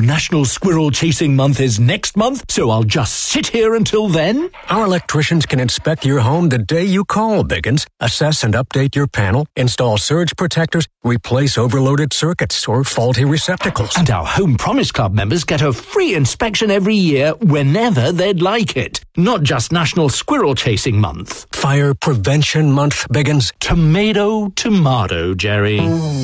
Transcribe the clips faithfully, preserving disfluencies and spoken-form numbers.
National Squirrel Chasing Month is next month, so I'll just sit here until then? Our electricians can inspect your home the day you call, Biggins. Assess and update your panel, install surge protectors, replace overloaded circuits or faulty receptacles. And our Home Promise Club members get a free inspection every year whenever they'd like it. Not just National Squirrel Chasing Month. Fire Prevention Month, Biggins. Tomato, tomato, Jerry.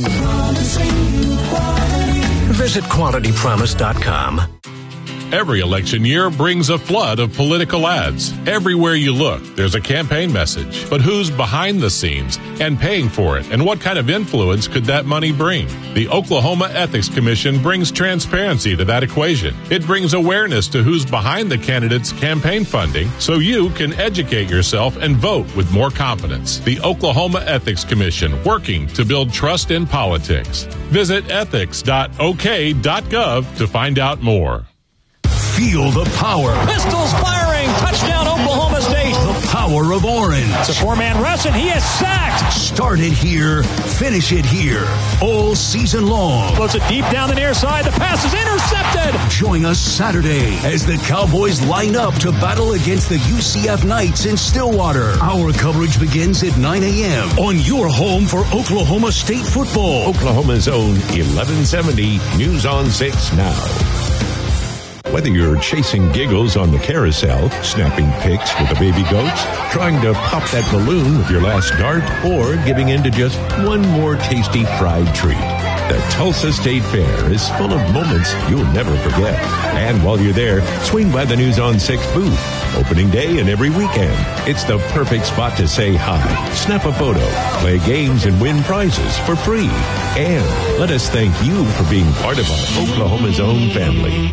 Visit quality promise dot com. Every election year brings a flood of political ads. Everywhere you look, there's a campaign message. But who's behind the scenes and paying for it? And what kind of influence could that money bring? The Oklahoma Ethics Commission brings transparency to that equation. It brings awareness to who's behind the candidate's campaign funding so you can educate yourself and vote with more confidence. The Oklahoma Ethics Commission, working to build trust in politics. Visit ethics dot o k dot gov to find out more. Feel the power. Pistols firing. Touchdown, Oklahoma State. The power of orange. It's a four-man rush, and he is sacked. Start it here. Finish it here. All season long. Floats it deep down the near side. The pass is intercepted. Join us Saturday as the Cowboys line up to battle against the U C F Knights in Stillwater. Our coverage begins at nine a.m. on your home for Oklahoma State football. Oklahoma's own eleven seventy News on six Now. Whether you're chasing giggles on the carousel, snapping pics with the baby goats, trying to pop that balloon with your last dart, or giving in to just one more tasty fried treat, the Tulsa State Fair is full of moments you'll never forget. And while you're there, swing by the News on six booth. Opening day and every weekend. It's the perfect spot to say hi, snap a photo, play games, and win prizes for free. And let us thank you for being part of our Oklahoma's own family.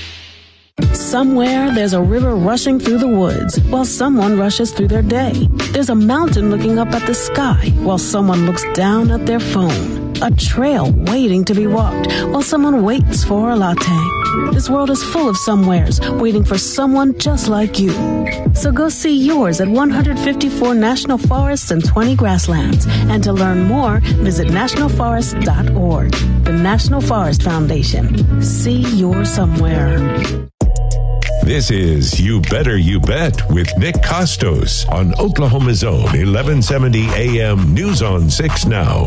Somewhere there's a river rushing through the woods while someone rushes through their day. There's a mountain looking up at the sky while someone looks down at their phone. A trail waiting to be walked while someone waits for a latte. This world is full of somewheres waiting for someone just like you. So go see yours at one hundred fifty-four national forests and twenty grasslands. And to learn more, visit national forest dot org. The National Forest Foundation. See your somewhere. This is You Better You Bet with Nick Costos on Oklahoma's own eleven seventy A M News on six Now.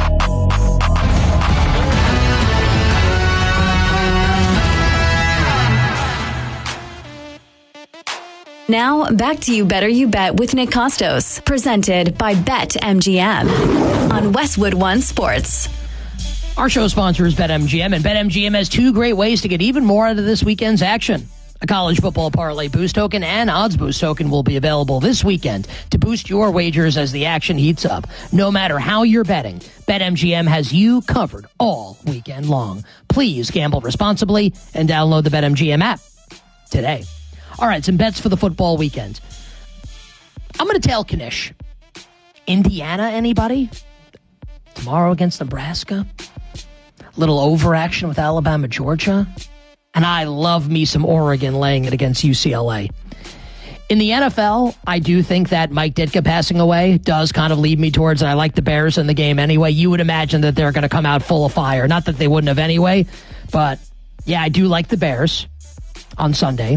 Now, back to You Better You Bet with Nick Costos, presented by BetMGM on Westwood One Sports. Our show sponsor is BetMGM, and BetMGM has two great ways to get even more out of this weekend's action. A college football parlay boost token and odds boost token will be available this weekend to boost your wagers as the action heats up. No matter how you're betting, BetMGM has you covered all weekend long. Please gamble responsibly and download the BetMGM app today. All right, some bets for the football weekend. I'm going to tell Knish. Indiana, anybody? Tomorrow against Nebraska? Little overaction with Alabama, Georgia? And I love me some Oregon laying it against U C L A. In the N F L, I do think that Mike Ditka passing away does kind of lead me towards, and I like the Bears in the game anyway. You would imagine that they're going to come out full of fire. Not that they wouldn't have anyway, but yeah, I do like the Bears on Sunday.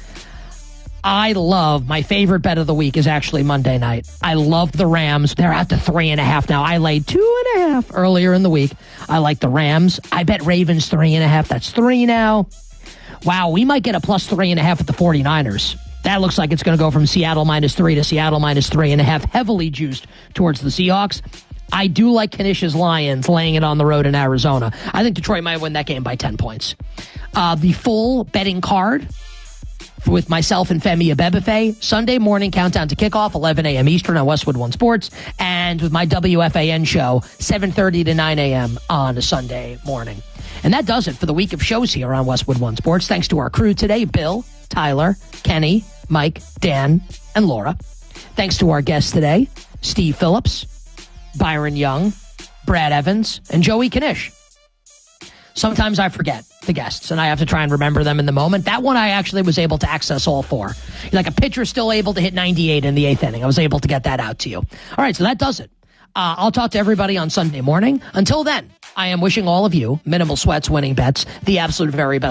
I love, my favorite bet of the week is actually Monday night. I love the Rams. They're out to three and a half now. I laid two and a half earlier in the week. I like the Rams. I bet Ravens three and a half. That's three now. Wow, we might get a plus three and a half with the 49ers. That looks like it's going to go from Seattle minus three to Seattle minus three and a half, heavily juiced towards the Seahawks. I do like Knish's Lions laying it on the road in Arizona. I think Detroit might win that game by ten points. Uh, the full betting card with myself and Femi Abebefe, Sunday morning countdown to kickoff, eleven a.m. Eastern on Westwood One Sports, and with my W F A N show, seven thirty to nine a.m. on a Sunday morning. And that does it for the week of shows here on Westwood One Sports. Thanks to our crew today, Bill, Tyler, Kenny, Mike, Dan, and Laura. Thanks to our guests today, Steve Phillips, Byron Young, Brad Evans, and Joey Knish. Sometimes I forget the guests, and I have to try and remember them in the moment. That one I actually was able to access all four. Like a pitcher still able to hit ninety-eight in the eighth inning. I was able to get that out to you. All right, so that does it. Uh, I'll talk to everybody on Sunday morning. Until then, I am wishing all of you, minimal sweats, winning bets, the absolute very best.